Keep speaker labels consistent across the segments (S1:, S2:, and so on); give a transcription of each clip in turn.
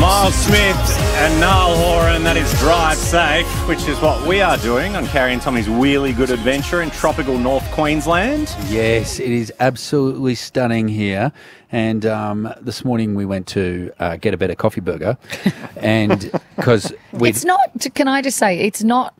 S1: Miles Smith and Niall Horan, that is Drive Safe, which is what we are doing on Carrie and Tommy's Wheelie Good Adventure in tropical North Queensland.
S2: Yes, it is absolutely stunning here. And this morning we went to get a better coffee burger. And because
S3: it's not, can I just say, it's not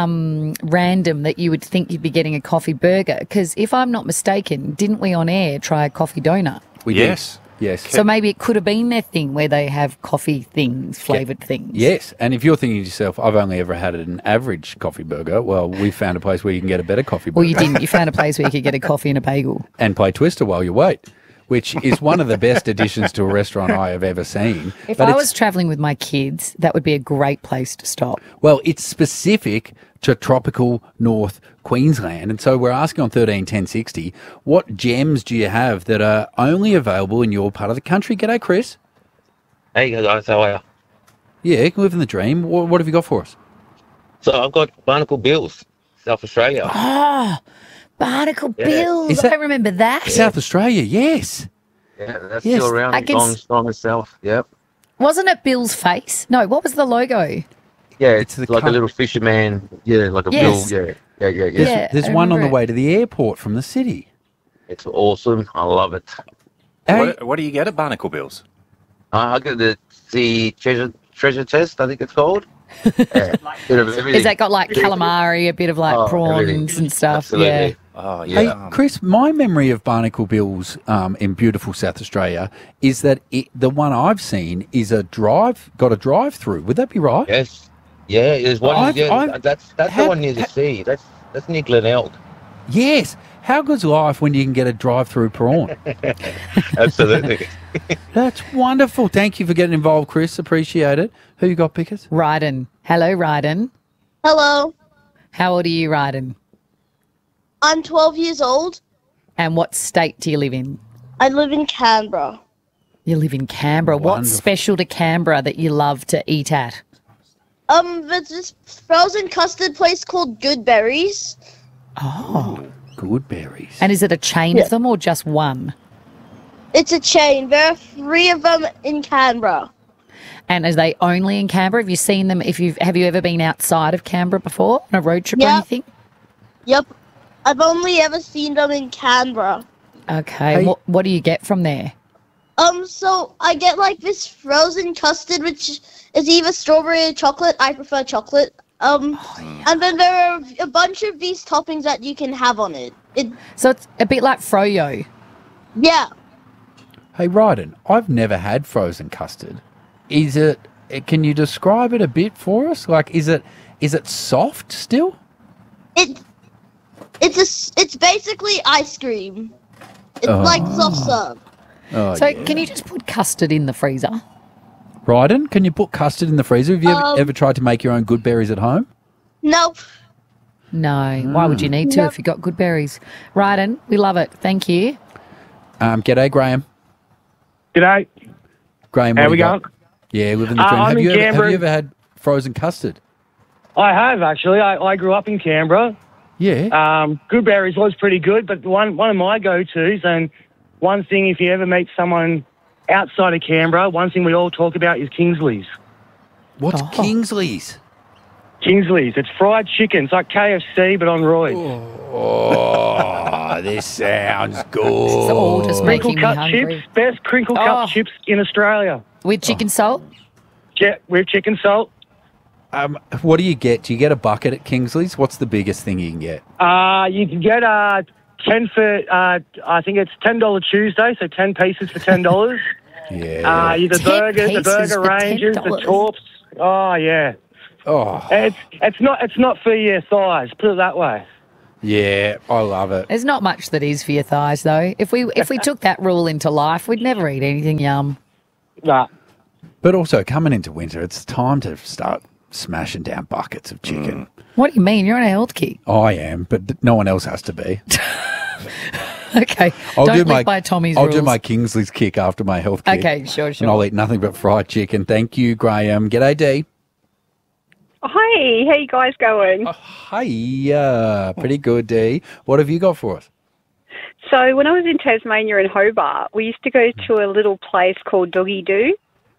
S3: random that you would think you'd be getting a coffee burger. Because if I'm not mistaken, didn't we on air try a coffee donut?
S2: We
S1: Yes.
S2: did. Yes.
S3: So maybe it could have been their thing where they have coffee things, flavoured things.
S2: Yes, and if you're thinking to yourself, I've only ever had an average coffee burger, well, we found a place where you can get a better coffee burger.
S3: Well, you didn't. You found a place where you could get a coffee and a bagel.
S2: And play Twister while you wait, which is one of the best additions to a restaurant I have ever seen.
S3: If I was travelling with my kids, that would be a great place to stop.
S2: Well, it's specific to tropical North Queensland. And so we're asking on 13 10 60, what gems do you have that are only available in your part of the country? G'day, Chris.
S4: Hey guys, how are you?
S2: Yeah, living the dream. What have you got for us?
S4: So I've got Barnacle Bills, South Australia.
S3: Oh, Barnacle Bills.
S2: Is that-
S3: I remember that.
S2: South Australia, yes.
S4: Yeah, that's
S2: Yes.
S4: still around.
S3: I can
S4: Long as South. Yep.
S3: Wasn't it Bill's face? No, what was the logo?
S4: Yeah,
S2: It's
S4: it's
S2: the
S4: like
S2: co-
S4: a little fisherman. Yeah, like a
S3: Yes.
S4: bill. Yeah.
S3: Yeah.
S2: There's
S3: I
S2: one on
S3: remember
S2: the
S3: it.
S2: way to the airport from the city.
S4: It's awesome. I love it.
S2: Hey,
S1: What do you get at Barnacle Bills?
S4: I got the treasure chest. I think it's called. Yeah, bit of everything.
S3: Is that got like calamari, a bit of like
S4: Oh,
S3: prawns
S4: everything.
S3: and stuff?
S4: Absolutely.
S3: Yeah.
S1: Oh,
S2: Hey,
S1: yeah.
S2: Chris, my memory of Barnacle Bills in beautiful South Australia is that the one I've seen is got a drive-through. Would that be right?
S4: Yes. Yeah, there's one. That's the one near the sea. That's near Glenelg.
S2: Yes. How good's life when you can get a drive-through prawn?
S4: Absolutely.
S2: That's wonderful. Thank you for getting involved, Chris. Appreciate it. Who you got, Pickers?
S3: Ryden. Hello, Ryden.
S5: Hello,
S3: How old are you, Ryden?
S5: I'm 12 years old.
S3: And what state do you live in?
S5: I live in Canberra.
S3: You live in Canberra. What's
S2: Wonderful.
S3: special to Canberra that you love to eat at?
S5: There's this frozen custard place called Good Berries.
S3: Oh.
S2: Good berries.
S3: And is it a chain
S5: Yeah.
S3: of them or just one?
S5: It's a chain. There are 3 of them in Canberra.
S3: And are they only in Canberra? Have you seen them? Have you ever been outside of Canberra before on a road trip or
S5: Yeah.
S3: anything?
S5: Yep. I've only ever seen them in Canberra.
S3: Okay.
S2: Hey-
S3: What do you get from there?
S5: So I get like this frozen custard, which is either strawberry or chocolate. I prefer chocolate. And then there are a bunch of these toppings that you can have on it.
S3: So it's a bit like froyo.
S5: Yeah.
S2: Hey, Ryden, I've never had frozen custard. Is it? Can you describe it a bit for us? Like, is it soft still?
S5: It's basically ice cream. It's like soft serve.
S2: Oh,
S3: So
S2: yeah.
S3: can you just put custard in the freezer?
S2: Ryden, can you put custard in the freezer? Have you ever tried to make your own good berries at home?
S5: Nope.
S3: No. Why would you need to if you got good berries? Ryden, we love it. Thank you.
S2: G'day, Graham.
S6: G'day.
S2: Graham,
S6: How
S2: what
S6: we
S2: do you got?
S6: going?
S2: Yeah, living the dream.
S6: I'm
S2: Have
S6: in
S2: you
S6: Canberra.
S2: ever had frozen custard?
S6: I have actually. I grew up in Canberra.
S2: Yeah.
S6: Good berries was pretty good, but one of my go-tos, and one thing if you ever meet someone outside of Canberra, one thing we all talk about is Kingsley's.
S2: What's
S3: Oh.
S2: Kingsley's?
S6: Kingsley's. It's fried chicken. It's like KFC, but on roids.
S2: Oh, this sounds good.
S3: It's all just
S6: Crinkle
S3: making me
S6: cut
S3: hungry.
S6: chips. Best crinkle
S3: Oh.
S6: cut chips in Australia.
S3: With chicken salt?
S6: Yeah, with chicken salt.
S2: What do you get? Do you get a bucket at Kingsley's? What's the biggest thing you can get?
S6: You can get 10 for, I think it's $10 Tuesday, so 10 pieces for $10.
S2: Yeah.
S6: The
S3: 10
S6: burgers, the
S3: pieces
S6: burger
S3: for
S6: ranges, the
S3: $10.
S6: torps. Oh yeah,
S2: Oh,
S6: it's not for your thighs. Put it that way.
S2: yeah. I love it.
S3: There's not much that is for your thighs, though. If we took that rule into life, we'd never eat anything yum.
S6: Nah.
S2: But also, coming into winter, it's time to start smashing down buckets of chicken.
S3: What do you mean? You're on a health kick.
S2: I am, but no one else has to be.
S3: Okay. Don't live by Tommy's
S2: I'll
S3: rules.
S2: do my Kingsley's kick after my health kick.
S3: Okay, sure.
S2: And I'll eat nothing but fried chicken. Thank you, Graham. G'day, Dee.
S7: Hi, how you guys going?
S2: Hi, pretty good, Dee. What have you got for us?
S7: So when I was in Tasmania and Hobart, we used to go to a little place called Doggy Doo.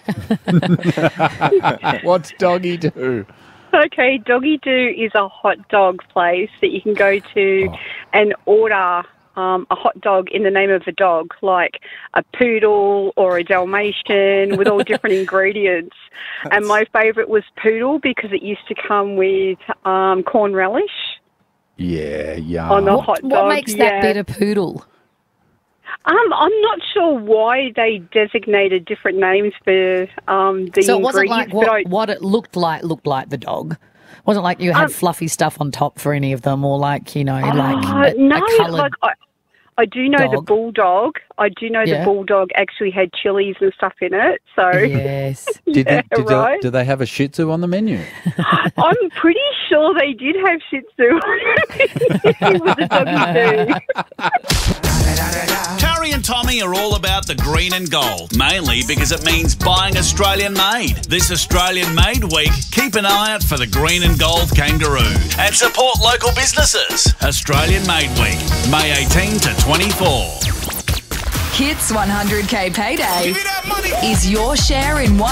S2: What's Doggy Do?
S7: Okay, Doggy Do is a hot dog place that you can go to and order a hot dog in the name of a dog, like a poodle or a Dalmatian with all different ingredients. And my favourite was poodle because it used to come with corn relish
S2: Yeah, yeah.
S7: on the hot dog.
S3: What makes that bit a poodle?
S7: I'm not sure why they designated different names for the ingredients.
S3: So it wasn't like
S7: but
S3: what it looked like the dog. It wasn't like you had fluffy stuff on top for any of them, or like, you know, like
S7: no,
S3: a coloured
S7: like I do know the
S3: dog.
S7: bulldog. I do know the bulldog actually had chilies and stuff in it. So
S3: Yes.
S2: Did
S7: right.
S2: do they have a Shih Tzu on the menu?
S7: I'm pretty sure they did have Shih Tzu. It was a Doggy Do.
S8: Carrie and Tommy are all about the green and gold, mainly because it means buying Australian made. This Australian Made Week, keep an eye out for the green and gold kangaroo and support local businesses. Australian Made Week, May 18 to 24.
S9: Hits 100K payday is your share in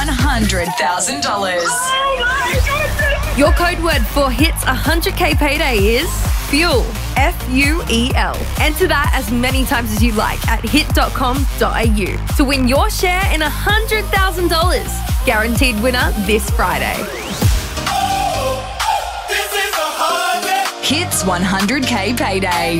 S9: $100,000.
S10: Your code word for Hits 100K payday is FUEL. FUEL. Enter that as many times as you like at hit.com.au to win your share in $100,000. Guaranteed winner this Friday.
S9: Hits 100K payday.